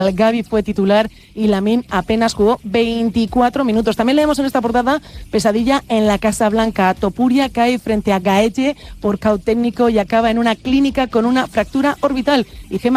Gavi fue titular y Lamine apenas jugó 24 minutos. También leemos en esta portada: pesadilla en la Casa Blanca. Topuria cae frente a Gaete por caos técnico y acaba en una clínica con una fractura orbital. Y Gemma